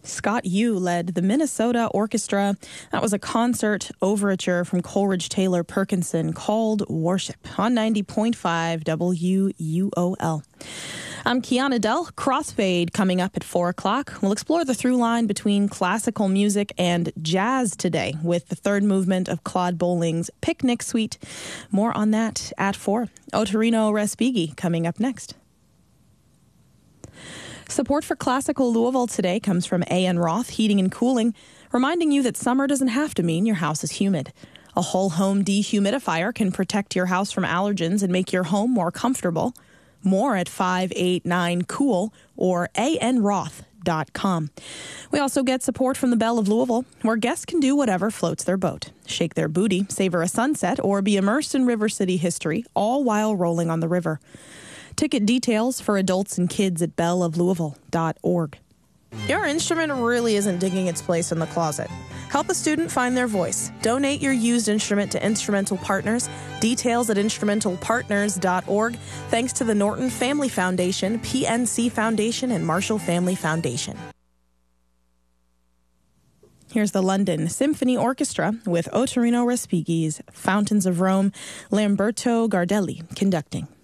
Scott Yu led the Minnesota Orchestra. That was a concert overture from Coleridge Taylor Perkinson called Worship on 90.5 WUOL. I'm Kiana Dell. Crossfade coming up at 4 o'clock. We'll explore the through line between classical music and jazz today with the third movement of Claude Bolling's Picnic Suite. More on that at 4. Otorino Respighi coming up next. Support for Classical Louisville today comes from A.N. Roth Heating and Cooling, reminding you that summer doesn't have to mean your house is humid. A whole home dehumidifier can protect your house from allergens and make your home more comfortable. More at 589-COOL or anroth.com. We also get support from the Belle of Louisville, where guests can do whatever floats their boat. Shake their booty, savor a sunset, or be immersed in River City history, all while rolling on the river. Ticket details for adults and kids at belleoflouisville.org. Your instrument really isn't digging its place in the closet. Help a student find their voice. Donate your used instrument to Instrumental Partners. Details at instrumentalpartners.org. Thanks to the Norton Family Foundation, PNC Foundation, and Marshall Family Foundation. Here's the London Symphony Orchestra with Otorino Respighi's Fountains of Rome, Lamberto Gardelli conducting.